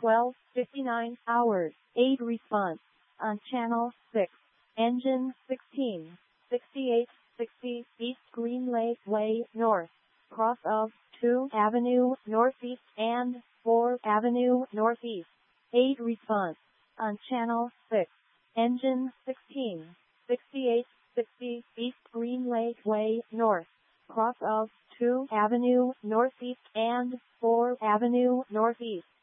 12:59 hours. 8 response. On channel 6. Engine 16. 6860 East Green Lake Way North. Cross of 2 Avenue Northeast and 4 Avenue Northeast. 8 response. On channel 6. Engine 16. 6860 East Green Lake Way North. Cross of 2 Avenue Northeast and 4 Avenue Northeast.